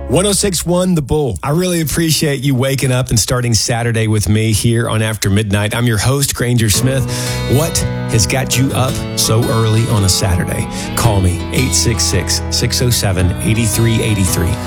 106.1 The Bull. I really appreciate you waking up and starting Saturday with me here on After Midnight. I'm your host, Granger Smith. What has got you up so early on a Saturday? Call me, 866-607-8383.